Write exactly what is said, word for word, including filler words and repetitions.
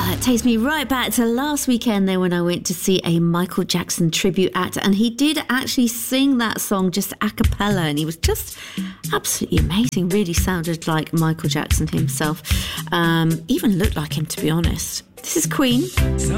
That takes me right back to last weekend there when I went to see a Michael Jackson tribute act, and he did actually sing that song just a cappella, and he was just absolutely amazing. Really sounded like Michael Jackson himself. Um, even looked like him, to be honest. This is Queen.